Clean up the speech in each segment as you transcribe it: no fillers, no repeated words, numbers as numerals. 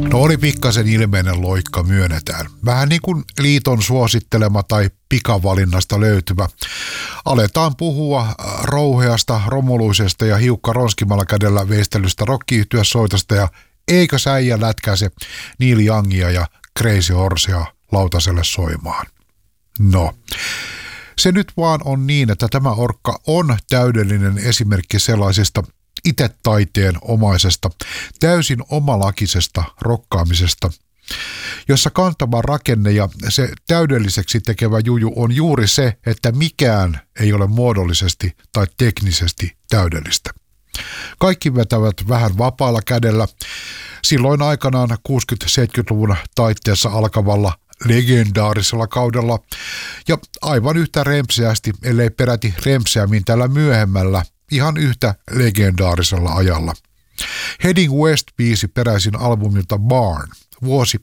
No oli pikkasen ilmeinen loikka, myönnetään. Vähän niin kuin liiton suosittelema tai pikavalinnasta löytyvä. Aletaan puhua rouheasta, romuluisesta ja hiukka ronskimalla kädellä veistelystä rock-yhtyesoitosta ja eikö säijä lätkäise Neil Youngia ja Crazy Horsea lautaselle soimaan. No, se nyt vaan on niin, että tämä orkka on täydellinen esimerkki sellaisesta itse taiteen omaisesta, täysin omalakisesta rokkaamisesta, jossa kantava rakenne ja se täydelliseksi tekevä juju on juuri se, että mikään ei ole muodollisesti tai teknisesti täydellistä. Kaikki vetävät vähän vapaalla kädellä. Silloin aikanaan 60-70-luvun taitteessa alkavalla legendaarisella kaudella ja aivan yhtä rempseästi, ellei peräti rempseämmin tällä myöhemmällä, ihan yhtä legendaarisella ajalla. Heading West-biisi peräisin albumilta Barn, vuosi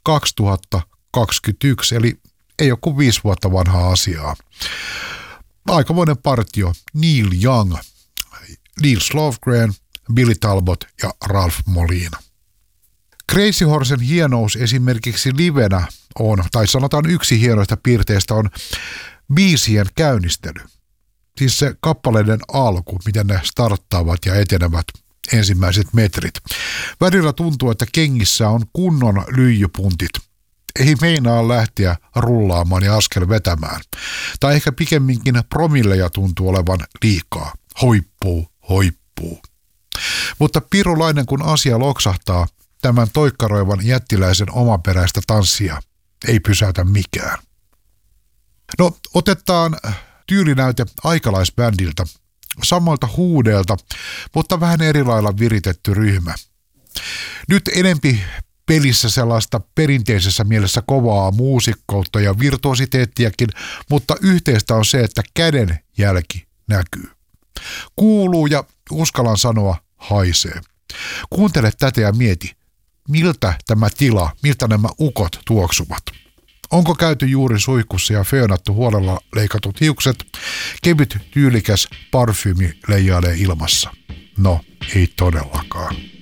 2021, eli ei ole kuin 5 vuotta vanhaa asiaa. Aikamoinen partio: Neil Young, Nils Lofgren, Billy Talbot ja Ralph Molina. Crazy Horsen hienous esimerkiksi livenä on, tai sanotaan yksi hienoista piirteistä on biisien käynnistely. Siis se kappaleiden alku, miten ne starttaavat ja etenevät ensimmäiset metrit. Välillä tuntuu, että kengissä on kunnon lyijypuntit. Ei meinaa lähteä rullaamaan ja askel vetämään. Tai ehkä pikemminkin promilleja tuntuu olevan liikaa. Hoippuu, hoippuu. Mutta pirulainen kun asia loksahtaa, tämän toikkaroivan jättiläisen omaperäistä tanssia ei pysäytä mikään. No, otetaan tyylinäyte aikalaisbändiltä, samoilta huudeilta, mutta vähän eri lailla viritetty ryhmä. Nyt enempi pelissä sellaista perinteisessä mielessä kovaa muusikkoutta ja virtuositeettiakin, mutta yhteistä on se, että käden jälki näkyy. Kuuluu ja uskallan sanoa haisee. Kuuntele tätä ja mieti, miltä tämä tila, miltä nämä ukot tuoksuvat. Onko käyty juuri suihkussa ja föönattu huolella leikatut hiukset? Kevyt tyylikäs parfyymi leijailee ilmassa. No, ei todellakaan.